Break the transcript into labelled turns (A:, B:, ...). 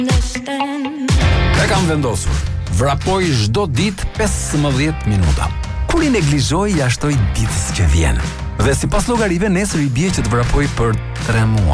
A: E kam vendosur. Vrapoj çdo ditë 15 minuta. Kur i neglizhoj, jashtoj ditës që vjen. Dhe sipas llogarive nesër i bie që të vrapoj për 3 muaj.